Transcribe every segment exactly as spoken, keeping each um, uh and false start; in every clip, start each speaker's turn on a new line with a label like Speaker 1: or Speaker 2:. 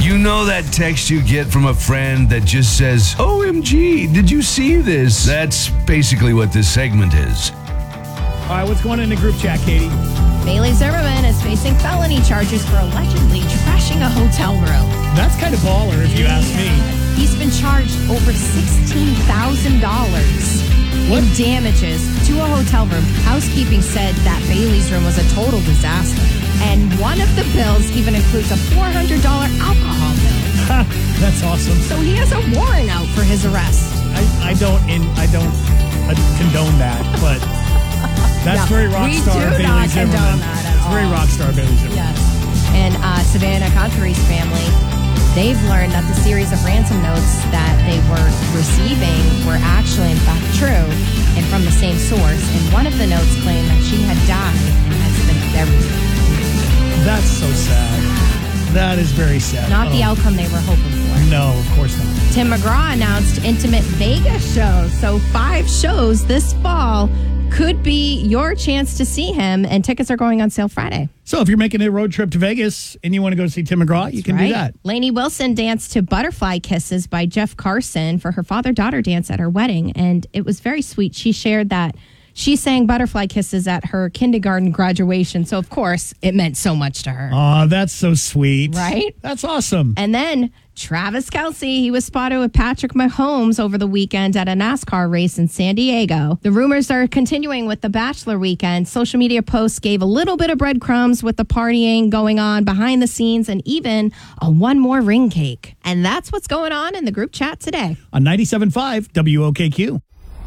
Speaker 1: You know that text you get from a friend that just says, O M G, did you see this? That's basically what this segment is.
Speaker 2: All right, what's going on in the group chat, Katie?
Speaker 3: Bailey Zimmerman is facing felony charges for allegedly trashing a hotel room.
Speaker 2: That's kind of baller, if you ask me.
Speaker 3: He's been charged over sixteen thousand dollars in damages to a hotel room. Housekeeping said that Bailey's room was a total disaster. And one of the bills even includes a four hundred dollars alcohol bill.
Speaker 2: That's awesome.
Speaker 3: So he has a warrant out for his arrest.
Speaker 2: I, I don't in, I don't uh, condone that, but that's
Speaker 3: No,
Speaker 2: very rock
Speaker 3: we
Speaker 2: star
Speaker 3: do
Speaker 2: Bailey
Speaker 3: not
Speaker 2: Zimmerman.
Speaker 3: condone that at
Speaker 2: It's very
Speaker 3: all.
Speaker 2: rock star Bailey Zimmerman.
Speaker 3: Yes. And uh, Savannah Contery's family, they've learned that the series of ransom notes that they were receiving were actually, in fact, true and from the same source. And one of the notes claimed that she had died and has been buried.
Speaker 2: That's so sad. That is very sad.
Speaker 3: Not
Speaker 2: oh.
Speaker 3: the outcome they were hoping for.
Speaker 2: No, of course not.
Speaker 3: Tim McGraw announced intimate Vegas shows. So five shows this fall could be your chance to see him, and tickets are going on sale Friday.
Speaker 2: So if you're making a road trip to Vegas and you want to go see Tim McGraw, you can
Speaker 3: right.
Speaker 2: do that.
Speaker 3: Lainey Wilson danced to Butterfly Kisses by Jeff Carson for her father-daughter dance at her wedding, and it was very sweet. She shared that she sang Butterfly Kisses at her kindergarten graduation, so of course it meant so much to her.
Speaker 2: Oh, that's so sweet.
Speaker 3: Right?
Speaker 2: That's awesome.
Speaker 3: And then Travis Kelce, he was spotted with Patrick Mahomes over the weekend at a NASCAR race in San Diego. The rumors are continuing with the Bachelor weekend. Social media posts gave a little bit of breadcrumbs with the partying going on behind the scenes and even a one more ring cake. And that's what's going on in the group chat today.
Speaker 2: On ninety-seven point five W O K Q.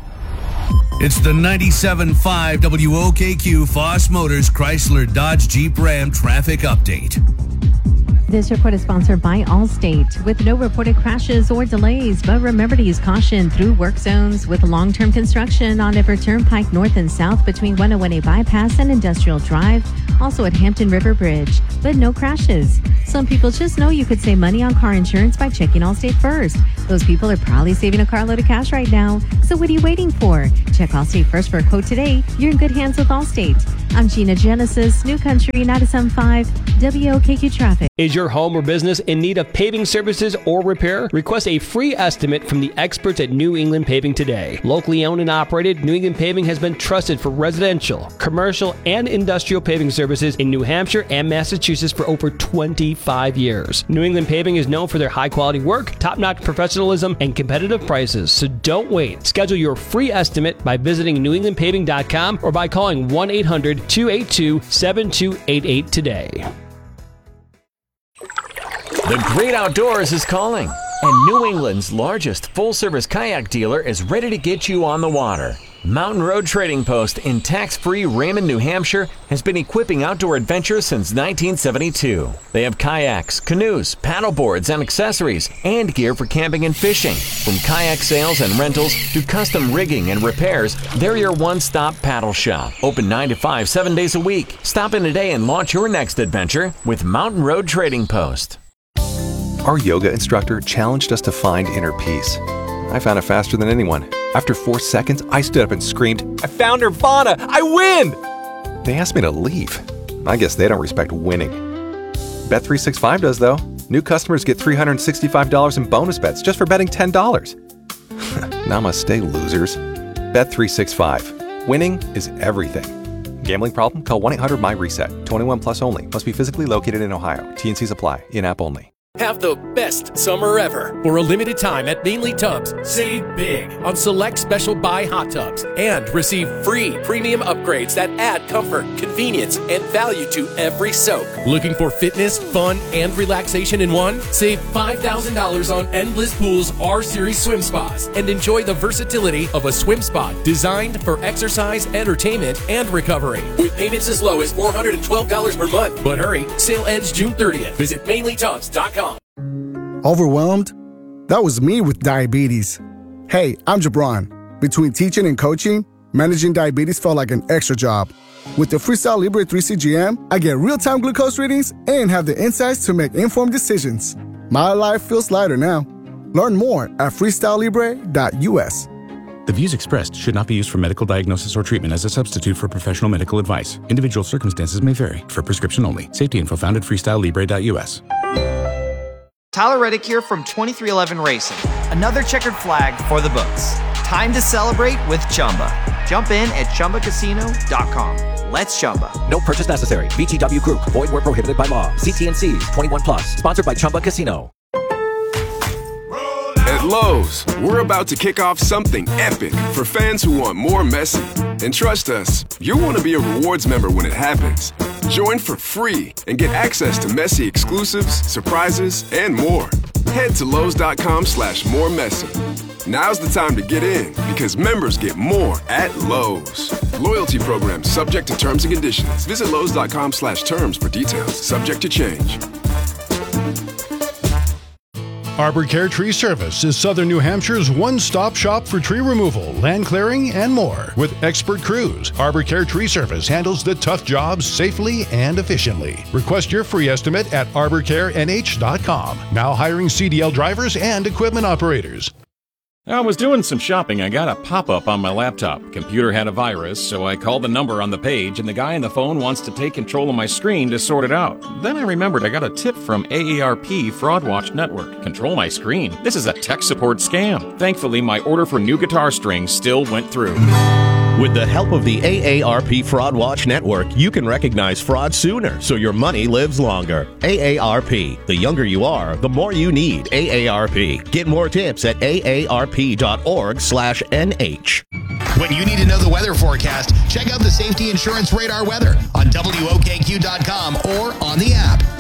Speaker 1: It's the ninety-seven point five W O K Q Foss Motors Chrysler Dodge Jeep Ram traffic update.
Speaker 4: This report is sponsored by Allstate. With no reported crashes or delays, but remember to use caution through work zones with long-term construction on Everett Turnpike north and south between one oh one A Bypass and Industrial Drive. Also at Hampton River Bridge, but no crashes. Some people just know you could save money on car insurance by checking Allstate first. Those people are probably saving a carload of cash right now. So what are you waiting for? Check Allstate first for a quote today. You're in good hands with Allstate. I'm Gina Genesis, New Country ninety-seven point five W O K Q Traffic.
Speaker 5: Is your home or business in need of paving services or repair? Request a free estimate from the experts at New England Paving today. Locally owned and operated, New England Paving has been trusted for residential, commercial, and industrial paving services in New Hampshire and Massachusetts for over twenty-five years. New England Paving is known for their high-quality work, top-notch professionalism, and competitive prices, so don't wait. Schedule your free estimate by visiting new england paving dot com or by calling one eight hundred two eight two seven two eight eight today.
Speaker 6: The great outdoors is calling, and New England's largest full-service kayak dealer is ready to get you on the water. Mountain Road Trading Post in tax-free Raymond, New Hampshire has been equipping outdoor adventurers since nineteen seventy-two. They have kayaks, canoes, paddleboards, and accessories, and gear for camping and fishing. From kayak sales and rentals to custom rigging and repairs, they're your one-stop paddle shop. Open nine to five, seven days a week. Stop in today and launch your next adventure with Mountain Road Trading Post.
Speaker 7: Our yoga instructor challenged us to find inner peace. I found it faster than anyone. After four seconds, I stood up and screamed, I found Nirvana! I win! They asked me to leave. I guess they don't respect winning. Bet three sixty-five does, though. New customers get three hundred sixty-five dollars in bonus bets just for betting ten dollars. Namaste, losers. Bet three sixty-five. Winning is everything. Gambling problem? Call one eight hundred my reset. twenty-one plus only. Must be physically located in Ohio. T and Cs apply. In-app only.
Speaker 8: Have the best summer ever. For a limited time at Mainly Tubs, save big on select special buy hot tubs and receive free premium upgrades that add comfort, convenience, and value to every soak. Looking for fitness, fun, and relaxation in one? Save five thousand dollars on Endless Pools R-Series swim spas and enjoy the versatility of a swim spa designed for exercise, entertainment, and recovery. With payments as low as four hundred twelve dollars per month. But hurry, sale ends June thirtieth. Visit mainly tubs dot com.
Speaker 9: Overwhelmed? That was me with diabetes. Hey, I'm Jabron. Between teaching and coaching, managing diabetes felt like an extra job. With the Freestyle Libre three C G M, I get real-time glucose readings and have the insights to make informed decisions. My life feels lighter now. Learn more at freestyle libre dot U S.
Speaker 10: The views expressed should not be used for medical diagnosis or treatment as a substitute for professional medical advice. Individual circumstances may vary. For prescription only. Safety info found at freestyle libre dot U S.
Speaker 11: Tyler Reddick here from twenty-three eleven Racing. Another checkered flag for the books. Time to celebrate with Chumba. Jump in at Chumba Casino dot com. Let's Chumba.
Speaker 12: No purchase necessary. V G W Group. Void where prohibited by law. See T and C's. twenty-one plus. Sponsored by Chumba Casino.
Speaker 13: At Lowe's, we're about to kick off something epic for fans who want more Messi. And trust us, you'll want to be a rewards member when it happens. Join for free and get access to Messi exclusives, surprises, and more. Head to Lowe's.com slash more Messi. Now's the time to get in because members get more at Lowe's. Loyalty program subject to terms and conditions. Visit Lowe's.com slash terms for details. Subject to change.
Speaker 14: Arbor Care Tree Service is Southern New Hampshire's one-stop shop for tree removal, land clearing, and more. With expert crews, Arbor Care Tree Service handles the tough jobs safely and efficiently. Request your free estimate at arbor care N H dot com. Now hiring C D L drivers and equipment operators.
Speaker 15: I was doing some shopping. I got a pop-up on my laptop. Computer had a virus, so I called the number on the page, and the guy on the phone wants to take control of my screen to sort it out. Then I remembered I got a tip from A A R P Fraud Watch Network. Control my screen? This is a tech support scam. Thankfully, my order for new guitar strings still went through.
Speaker 16: With the help of the A A R P Fraud Watch Network, you can recognize fraud sooner so your money lives longer. A A R P. The younger you are, the more you need A A R P. Get more tips at A A R P dot org slash N H.
Speaker 17: When you need to know the weather forecast, check out the Safety Insurance Radar weather on W O K Q dot com or on the app.